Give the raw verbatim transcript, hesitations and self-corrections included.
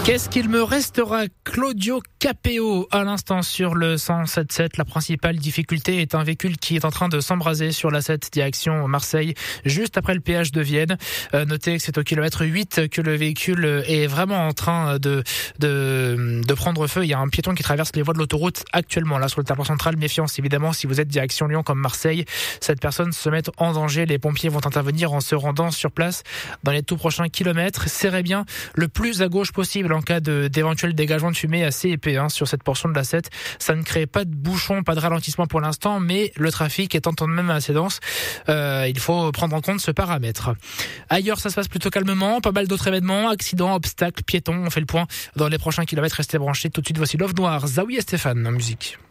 Qu'est-ce qu'il me restera? Claudio Capéo à l'instant sur le cent sept sept. La principale difficulté est un véhicule qui est en train de s'embraser sur la sept direction Marseille, juste après le péage de Vienne. Euh, notez que c'est au kilomètre huit que le véhicule est vraiment en train de, de, de prendre feu. Il y a un piéton qui traverse les voies de l'autoroute actuellement, là, sur le tableau central. Méfiance, évidemment, si vous êtes direction Lyon comme Marseille. Cette personne se met en danger. Les pompiers vont intervenir en se rendant sur place dans les tout prochains kilomètres. Serrez bien le plus à gauche possible en cas de, d'éventuel dégagement de fumée assez épais hein, sur cette portion de la sept. Ça ne crée pas de bouchon, pas de ralentissement pour l'instant, mais le trafic étant tout de même assez dense, euh, il faut prendre en compte ce paramètre. Ailleurs, ça se passe plutôt calmement, pas mal d'autres événements, accidents, obstacles, piétons, on fait le point dans les prochains kilomètres. Restez branchés, tout de suite voici Love Noir, Zawi et Stéphane en musique.